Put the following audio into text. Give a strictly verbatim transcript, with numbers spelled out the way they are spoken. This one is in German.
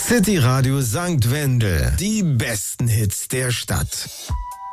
City Radio Sankt Wendel. Die besten Hits der Stadt.